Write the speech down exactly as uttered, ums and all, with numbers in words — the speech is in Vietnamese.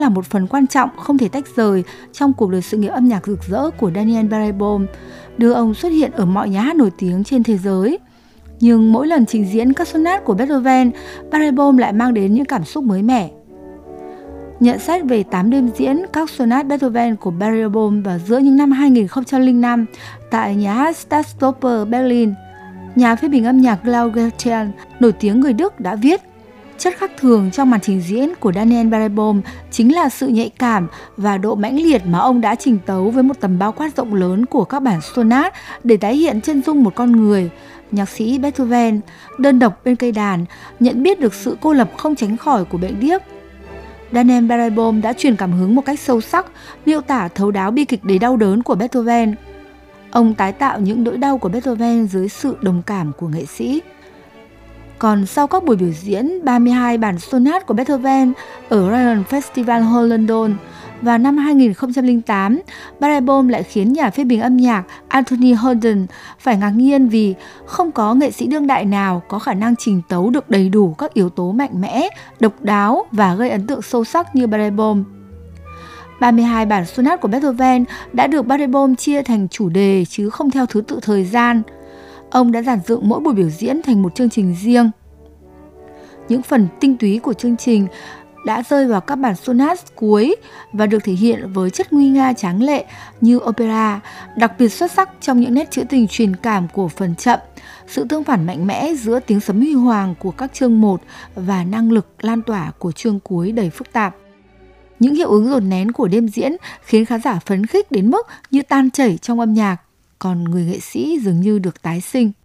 là một phần quan trọng không thể tách rời trong cuộc đời sự nghiệp âm nhạc rực rỡ của Daniel Barenboim, đưa ông xuất hiện ở mọi nhà hát nổi tiếng trên thế giới. Nhưng mỗi lần trình diễn các sonat của Beethoven, Barenboim lại mang đến những cảm xúc mới mẻ. Nhận xét về tám đêm diễn các sonat Beethoven của Barenboim vào giữa những năm hai nghìn không trăm lẻ năm tại nhà hát Staatsoper Berlin, nhà phê bình âm nhạc Klaus Gertian, nổi tiếng người Đức đã viết: chất khác thường trong màn trình diễn của Daniel Barenboim chính là sự nhạy cảm và độ mãnh liệt mà ông đã trình tấu với một tầm bao quát rộng lớn của các bản sonat để tái hiện chân dung một con người, nhạc sĩ Beethoven, đơn độc bên cây đàn, nhận biết được sự cô lập không tránh khỏi của bệnh điếc. Daniel Barenboim đã truyền cảm hứng một cách sâu sắc, miêu tả thấu đáo bi kịch đầy đau đớn của Beethoven. Ông tái tạo những nỗi đau của Beethoven dưới sự đồng cảm của nghệ sĩ. Còn sau các buổi biểu diễn ba mươi hai bản sonat của Beethoven ở Royal Festival Hall London vào năm hai nghìn không trăm lẻ tám, Barenboim lại khiến nhà phê bình âm nhạc Anthony Holden phải ngạc nhiên vì không có nghệ sĩ đương đại nào có khả năng trình tấu được đầy đủ các yếu tố mạnh mẽ, độc đáo và gây ấn tượng sâu sắc như Barenboim. ba mươi hai bản sonat của Beethoven đã được Barenboim chia thành chủ đề chứ không theo thứ tự thời gian. Ông đã dàn dựng mỗi buổi biểu diễn thành một chương trình riêng. Những phần tinh túy của chương trình đã rơi vào các bản sonat cuối và được thể hiện với chất nguy nga tráng lệ như opera, đặc biệt xuất sắc trong những nét trữ tình truyền cảm của phần chậm, sự tương phản mạnh mẽ giữa tiếng sấm huy hoàng của các chương một và năng lực lan tỏa của chương cuối đầy phức tạp. Những hiệu ứng dồn nén của đêm diễn khiến khán giả phấn khích đến mức như tan chảy trong âm nhạc, còn người nghệ sĩ dường như được tái sinh.